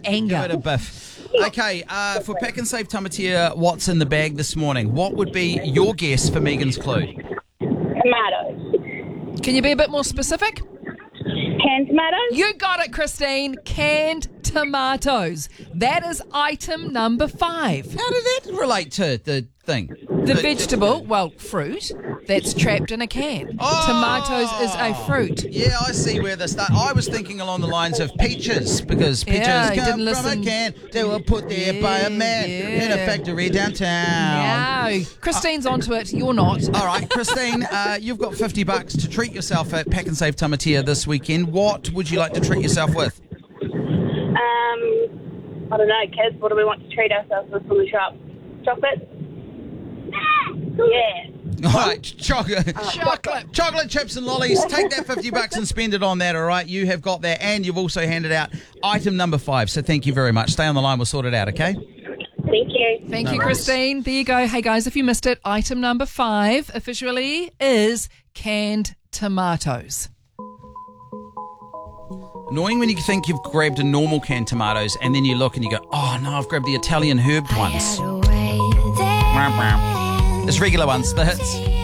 anger. Give it a biff. Okay, for Pack and Save Tamatea, what's in the bag this morning? What would be your guess for Megan's clue? Tomatoes. Can you be a bit more specific? Canned tomatoes. You got it, Christine. Canned tomatoes. That is item number 5. How did that relate to the thing? The vegetable, well, fruit, that's trapped in a can. Oh! Tomatoes is a fruit. Yeah, I see where this starts. I was thinking along the lines of peaches, because peaches Yeah, you come didn't from a listen. can. They were put there by a man in a factory downtown. No. Christine's onto it. You're not. All right, Christine, you've got $50 to treat yourself at Pack and Save Tamatea this weekend. What would you like to treat yourself with? I don't know, kids. What do we want to treat ourselves with from the shop? Chocolate? Yeah. All right, chocolate chips and lollies. Take that $50 and spend it on that, all right? You have got that, and you've also handed out item number 5, so thank you very much. Stay on the line, we'll sort it out, okay? Thank you. Thank No you, worries. Christine. There you go. Hey, guys, if you missed it, item number 5 officially is canned tomatoes. Annoying when you think you've grabbed a normal canned tomatoes and then you look and you go, oh no, I've grabbed the Italian herbed ones. It's regular ones, the hits.